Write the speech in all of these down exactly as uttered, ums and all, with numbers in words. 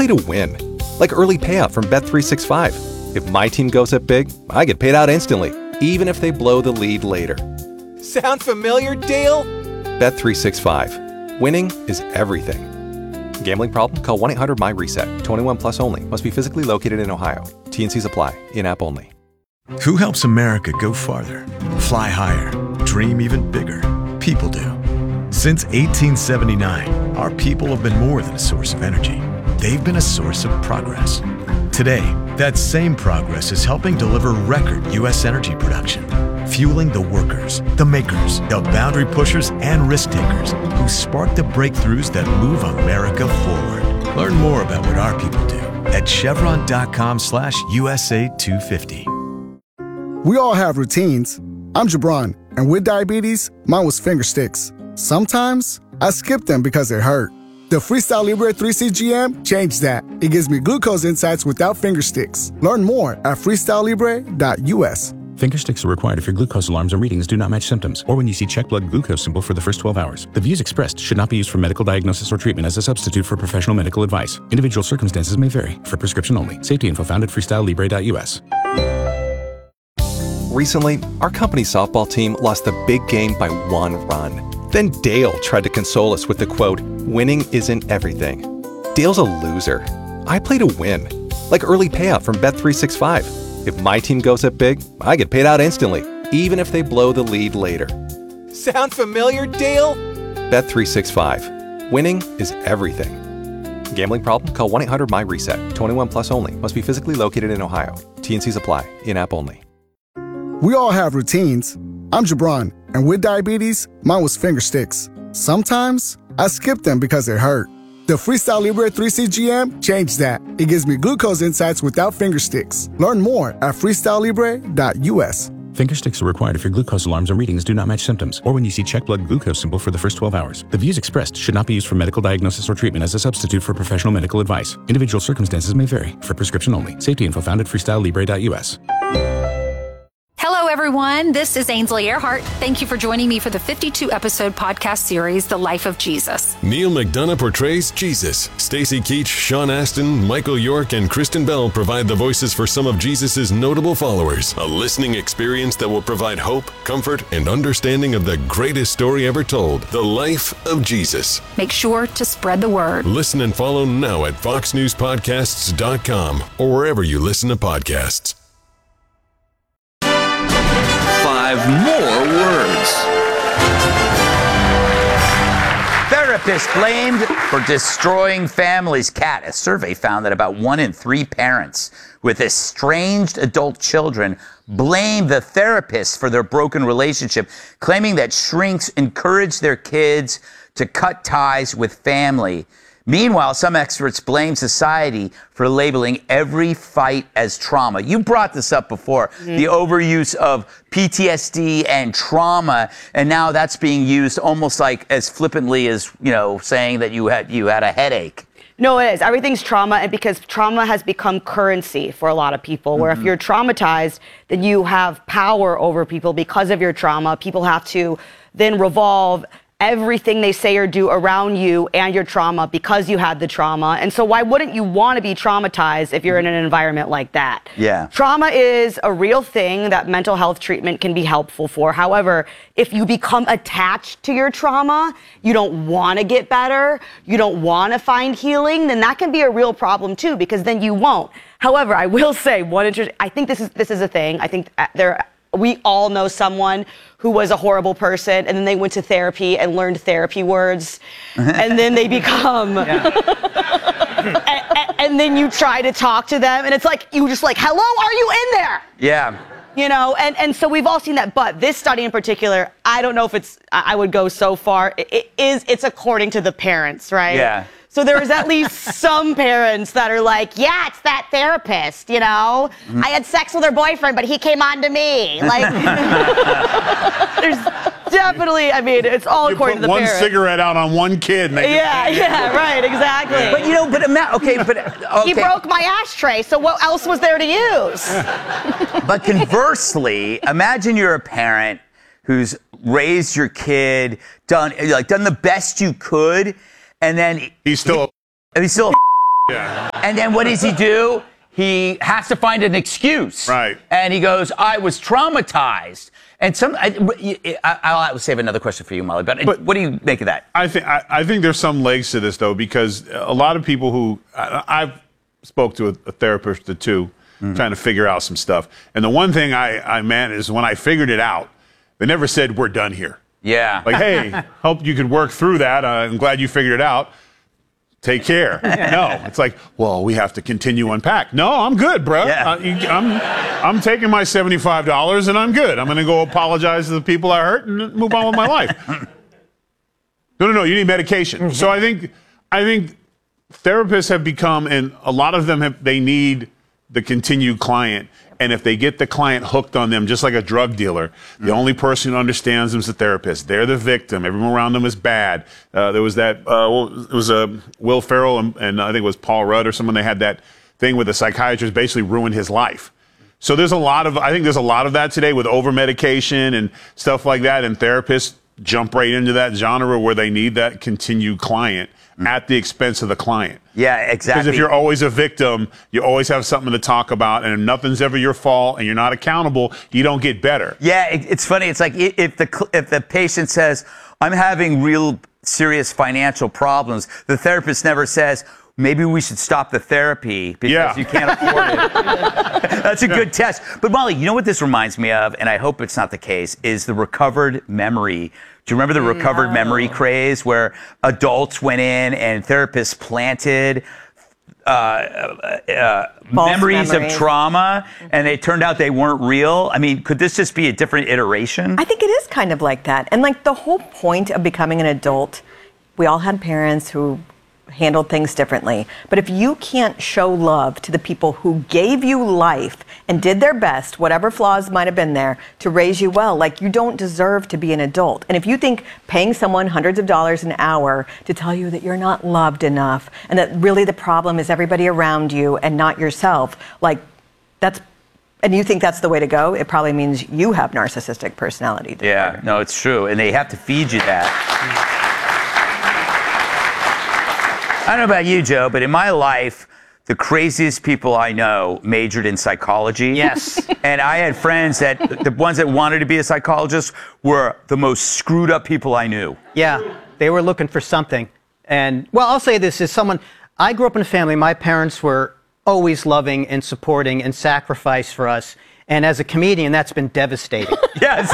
play to win, like early payout from Bet three sixty-five. If my team goes up big, I get paid out instantly, even if they blow the lead later. Sound familiar, Dale? Bet three sixty-five. Winning is everything. Gambling problem? Call one eight hundred M Y reset. twenty-one plus only. Must be physically located in Ohio. T N Cs apply. In-app only. Who helps America go farther, fly higher, dream even bigger? People do. Since eighteen seventy-nine, our people have been more than a source of energy. They've been a source of progress. Today, that same progress is helping deliver record U S energy production, fueling the workers, the makers, the boundary pushers, and risk takers who spark the breakthroughs that move America forward. Learn more about what our people do at chevron.com slash USA 250. We all have routines. I'm Jabron, and with diabetes, mine was finger sticks. Sometimes I skip them because they hurt. The Freestyle Libre three C G M changed that. It gives me glucose insights without finger sticks. Learn more at freestyle libre dot U S. Finger sticks are required if your glucose alarms and readings do not match symptoms, or when you see check blood glucose symbol for the first twelve hours. The views expressed should not be used for medical diagnosis or treatment as a substitute for professional medical advice. Individual circumstances may vary. For prescription only. Safety info found at freestyle libre dot U S. Recently, our company softball team lost the big game by one run. Then Dale tried to console us with the quote, "Winning isn't everything." Dale's a loser. I play to win, like early payout from Bet three sixty-five. If my team goes up big, I get paid out instantly, even if they blow the lead later. Sound familiar, Dale? Bet three sixty-five. Winning is everything. Gambling problem? Call one eight hundred M Y reset. twenty-one plus only. Must be physically located in Ohio. T N Cs apply. In-app only. We all have routines. I'm Jabron, and with diabetes, mine was finger sticks. Sometimes I skip them because they hurt. The Freestyle Libre three C G M changed that. It gives me glucose insights without finger sticks. Learn more at freestyle libre dot U S. Finger sticks are required if your glucose alarms and readings do not match symptoms, or when you see check blood glucose symbol for the first twelve hours. The views expressed should not be used for medical diagnosis or treatment as a substitute for professional medical advice. Individual circumstances may vary. For prescription only. Safety info found at freestyle libre dot U S. Hello, everyone. This is Ainsley Earhart. Thank you for joining me for the fifty-two episode podcast series, The Life of Jesus. Neil McDonough portrays Jesus. Stacy Keach, Sean Astin, Michael York, and Kristen Bell provide the voices for some of Jesus' notable followers. A listening experience that will provide hope, comfort, and understanding of the greatest story ever told, The Life of Jesus. Make sure to spread the word. Listen and follow now at fox news podcasts dot com or wherever you listen to podcasts. Five more words. Therapist blamed for destroying family's cat. A survey found that about one in three parents with estranged adult children blame the therapist for their broken relationship, claiming that shrinks encourage their kids to cut ties with family. Meanwhile, some experts blame society for labeling every fight as trauma. You brought this up before, mm-hmm. the overuse of P T S D and trauma, and now that's being used almost like as flippantly as, you know, saying that you had you had a headache. No, it is. Everything's trauma, and because trauma has become currency for a lot of people, where mm-hmm. if you're traumatized, then you have power over people because of your trauma. People have to then revolve everything they say or do around you and your trauma because you had the trauma. And so why wouldn't you want to be traumatized if you're in an environment like that? Yeah. Trauma is a real thing that mental health treatment can be helpful for. However, if you become attached to your trauma, you don't want to get better, you don't want to find healing, then that can be a real problem too, because then you won't. However, I will say one interesting, I think this is this is a thing. I think there we all know someone who was a horrible person, and then they went to therapy and learned therapy words, and then they become, and, and then you try to talk to them, and it's like, you just like, hello, are you in there? Yeah. You know, and, and so we've all seen that, but this study in particular, I don't know if it's, I would go so far, it, it is, it's according to the parents, right? Yeah. So there is at least some parents that are like, yeah, it's that therapist, you know? Mm-hmm. I had sex with her boyfriend, but he came on to me. Like, there's definitely, I mean, it's all you according to the one parents. One cigarette out on one kid. Make yeah, it yeah, right, exactly. Yeah. But, you know, but, okay, but, okay. He broke my ashtray, so what else was there to use? But conversely, imagine you're a parent who's raised your kid, done, like, done the best you could, and then he's still he, he's still yeah. And then what does he do? He has to find an excuse. Right. And he goes, I was traumatized. And some, I, I, I'll save another question for you, Molly, but, but what do you make of that? I think, I, I think there's some legs to this, though, because a lot of people who, I, I've spoke to a, a therapist or two, mm-hmm. trying to figure out some stuff. And the one thing I, I meant is when I figured it out, they never said, we're done here. Yeah. Like, hey, hope you could work through that. Uh, I'm glad you figured it out. Take care. No, it's like, well, we have to continue unpack. No, I'm good, bro. Yeah. Uh, you, I'm, I'm taking my seventy-five dollars and I'm good. I'm going to go apologize to the people I hurt and move on with my life. No, no, no. You need medication. Mm-hmm. So I think, I think therapists have become, and a lot of them have, they need the continued client. And if they get the client hooked on them, just like a drug dealer, mm-hmm. the only person who understands them is the therapist. They're the victim. Everyone around them is bad. Uh, there was that, uh, it was uh, Will Ferrell and, and I think it was Paul Rudd or someone, they had that thing where the psychiatrist basically ruined his life. So there's a lot of, I think there's a lot of that today with over-medication and stuff like that, and therapists jump right into that genre where they need that continued client mm. at the expense of the client. Yeah, exactly. Because if you're always a victim, you always have something to talk about, and if nothing's ever your fault and you're not accountable, you don't get better. Yeah, it, it's funny. It's like if the if the patient says, I'm having real serious financial problems, the therapist never says, maybe we should stop the therapy because yeah. you can't afford it. That's a good test. But Molly, you know what this reminds me of, and I hope it's not the case, is the recovered memory. Do you remember the recovered no. memory craze where adults went in and therapists planted uh, uh, memories, memories of trauma, and it turned out they weren't real? I mean, could this just be a different iteration? I think it is kind of like that. And like the whole point of becoming an adult, we all had parents who handled things differently. But if you can't show love to the people who gave you life and did their best, whatever flaws might have been there, to raise you well, like, you don't deserve to be an adult. And if you think paying someone hundreds of dollars an hour to tell you that you're not loved enough and that really the problem is everybody around you and not yourself, like, that's, and you think that's the way to go, it probably means you have narcissistic personality disorder. Yeah, no, it's true. And they have to feed you that. I don't know about you, Joe, but in my life, the craziest people I know majored in psychology. Yes. And I had friends that, the ones that wanted to be a psychologist were the most screwed up people I knew. Yeah, they were looking for something. And, well, I'll say this, as someone, I grew up in a family, my parents were always loving and supporting and sacrificed for us. And as a comedian, that's been devastating. Yes.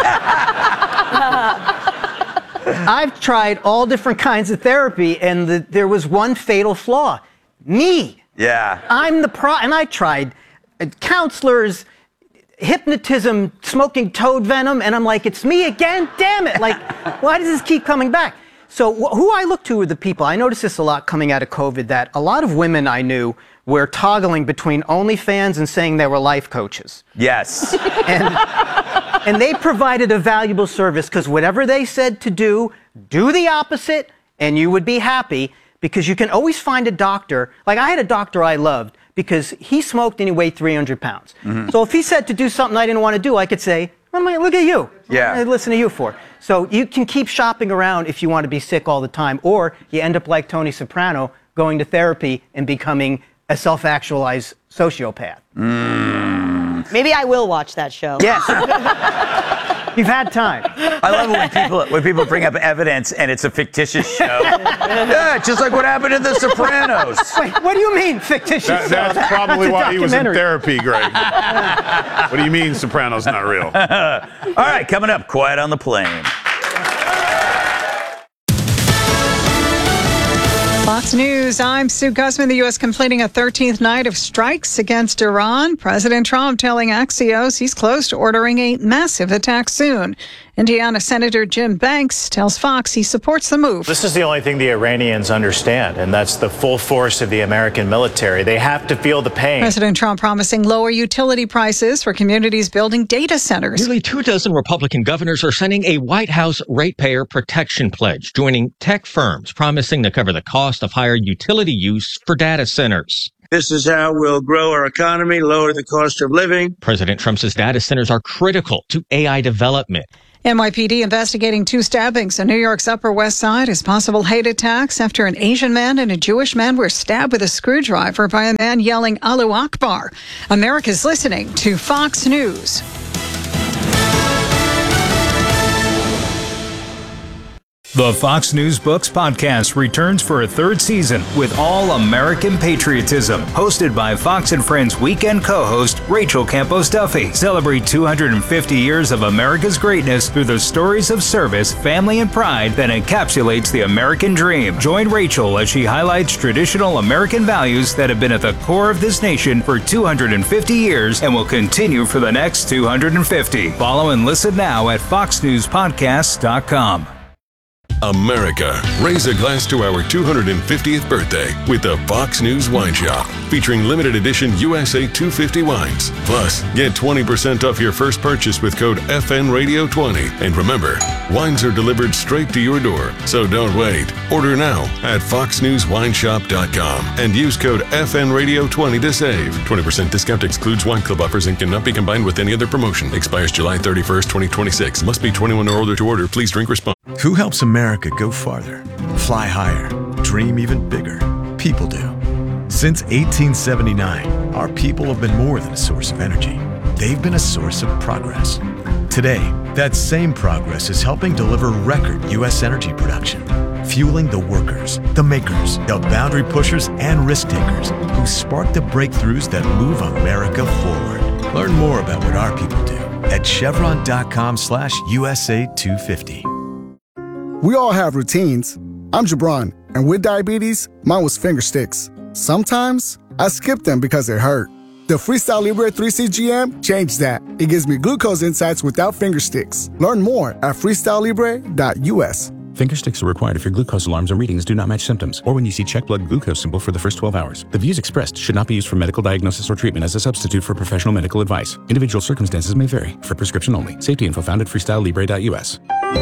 I've tried all different kinds of therapy, and the, there was one fatal flaw. Me. Yeah. I'm the pro, and I tried uh, counselors, hypnotism, smoking toad venom, and I'm like, it's me again? Damn it. Like, why does this keep coming back? So wh who I look to are the people. I noticed this a lot coming out of COVID, that a lot of women I knew were toggling between OnlyFans and saying they were life coaches. Yes. And, and they provided a valuable service, because whatever they said to do, do the opposite, and you would be happy, because you can always find a doctor. Like, I had a doctor I loved because he smoked and he weighed three hundred pounds. Mm-hmm. So if he said to do something I didn't want to do, I could say, well, look at you. Yeah. I listen to you for. So you can keep shopping around if you want to be sick all the time, or you end up like Tony Soprano, going to therapy and becoming a self-actualized sociopath. Mm. Maybe I will watch that show. Yes. You've had time. I love it when people when people bring up evidence and it's a fictitious show. Yeah, just like what happened in The Sopranos. Wait, what do you mean fictitious? That, that's show? probably that's why he was in therapy, Greg. What do you mean Sopranos not real? All right, coming up, Quiet on the Plane. Fox News, I'm Sue Guzman. The U S completing a thirteenth night of strikes against Iran. President Trump telling Axios he's close to ordering a massive attack soon. Indiana Senator Jim Banks tells Fox he supports the move. This is the only thing the Iranians understand, and that's the full force of the American military. They have to feel the pain. President Trump promising lower utility prices for communities building data centers. Nearly two dozen Republican governors are signing a White House ratepayer protection pledge, joining tech firms promising to cover the cost of higher utility use for data centers. This is how we'll grow our economy, lower the cost of living. President Trump says data centers are critical to A I development. N Y P D investigating two stabbings on New York's Upper West Side as possible hate attacks after an Asian man and a Jewish man were stabbed with a screwdriver by a man yelling Allahu Akbar. America's listening to Fox News. The Fox News Books podcast returns for a third season with all American patriotism. Hosted by Fox and Friends weekend co-host Rachel Campos Duffy. Celebrate two hundred fifty years of America's greatness through the stories of service, family, and pride that encapsulates the American dream. Join Rachel as she highlights traditional American values that have been at the core of this nation for two hundred fifty years and will continue for the next two hundred fifty. Follow and listen now at fox news podcast dot com. America, raise a glass to our two hundred fiftieth birthday with the Fox News Wine Shop, featuring limited edition U S A two fifty wines. Plus, get twenty percent off your first purchase with code F N Radio twenty. And remember, wines are delivered straight to your door, so don't wait. Order now at fox news wine shop dot com and use code F N Radio twenty to save. twenty percent discount excludes wine club offers and cannot be combined with any other promotion. Expires July thirty-first, twenty twenty-six. Must be twenty-one or older to order. Please drink responsibly. Who helps America go farther, fly higher, dream even bigger? People do. Since eighteen seventy-nine, our people have been more than a source of energy. They've been a source of progress. Today, that same progress is helping deliver record U S energy production, fueling the workers, the makers, the boundary pushers, and risk takers who spark the breakthroughs that move America forward. Learn more about what our people do at chevron dot com slash U S A two fifty. We all have routines. I'm Jabron, and with diabetes, mine was finger sticks. Sometimes I skip them because it hurt. The Freestyle Libre three C G M changed that. It gives me glucose insights without finger sticks. Learn more at freestyle libre dot U S. Finger sticks are required if your glucose alarms or readings do not match symptoms, or when you see check blood glucose symbol for the first twelve hours. The views expressed should not be used for medical diagnosis or treatment as a substitute for professional medical advice. Individual circumstances may vary. For prescription only. Safety info found at freestyle libre dot U S.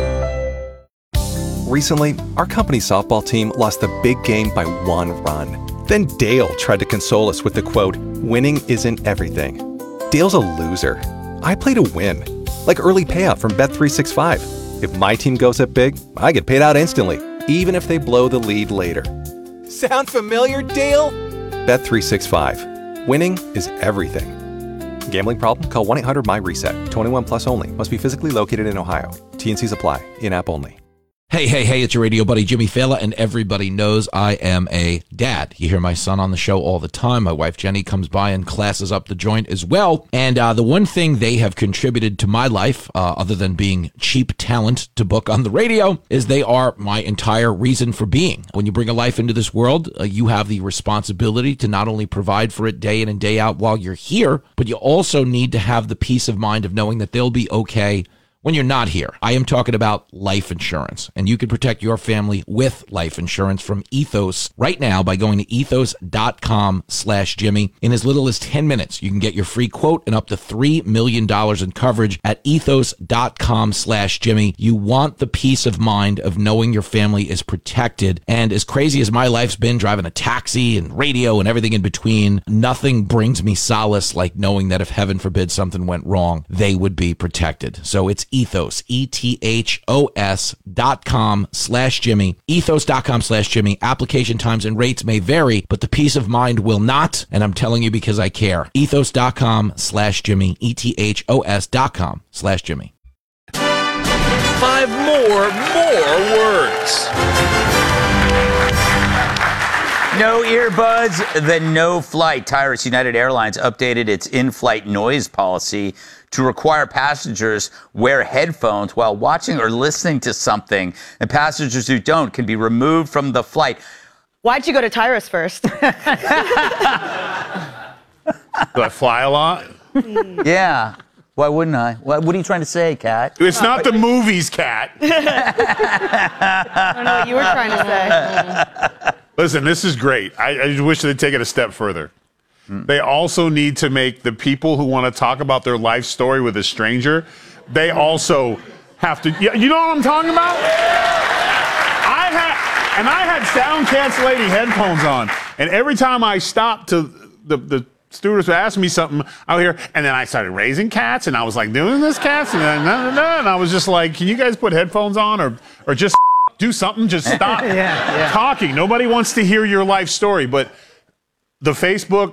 Recently, our company softball team lost the big game by one run. Then Dale tried to console us with the quote, "Winning isn't everything." Dale's a loser. I play to win. Like early payout from Bet three sixty-five. If my team goes up big, I get paid out instantly, even if they blow the lead later. Sound familiar, Dale? Bet three sixty-five. Winning is everything. Gambling problem? Call one eight hundred my reset. twenty-one plus only. Must be physically located in Ohio. T N Cs apply. In-app only. Hey, hey, hey, it's your radio buddy Jimmy Fallon, and everybody knows I am a dad. You hear my son on the show all the time. My wife Jenny comes by and classes up the joint as well. And uh, the one thing they have contributed to my life, uh, other than being cheap talent to book on the radio, is they are my entire reason for being. When you bring a life into this world, uh, you have the responsibility to not only provide for it day in and day out while you're here, but you also need to have the peace of mind of knowing that they'll be okay when you're not here. I am talking about life insurance, and you can protect your family with life insurance from Ethos right now by going to ethos dot com slash Jimmy. In as little as ten minutes, you can get your free quote and up to three million dollars in coverage at ethos dot com slash Jimmy. You want the peace of mind of knowing your family is protected. And as crazy as my life's been driving a taxi and radio and everything in between, nothing brings me solace like knowing that if heaven forbid something went wrong, they would be protected. So it's Ethos, E T H O S dot com slash Jimmy, ethos dot com slash Jimmy. Application times and rates may vary, but the peace of mind will not, and I'm telling you because I care. ethos dot com slash Jimmy, E T H O S dot com slash Jimmy. Five more, more words. No earbuds, then no flight. Tyrus United Airlines updated its in-flight noise policy to require passengers wear headphones while watching or listening to something, and passengers who don't can be removed from the flight. Why'd you go to Tyrus first? Do I fly a lot? Yeah. Why wouldn't I? What, what are you trying to say, Kat? It's not the movies, Kat. I don't know what you were trying to say. Listen, this is great. I, I just wish they'd take it a step further. They also need to make the people who want to talk about their life story with a stranger, they also have to, you know what I'm talking about? I had, and I had sound cancellating headphones on, and every time I stopped to the, the stewardess would ask me something out here, and then I started raising cats, and I was like doing this cats, and then no, no, no, and I was just like, can you guys put headphones on, or or just do something? Just stop yeah, yeah. talking. Nobody wants to hear your life story, but the Facebook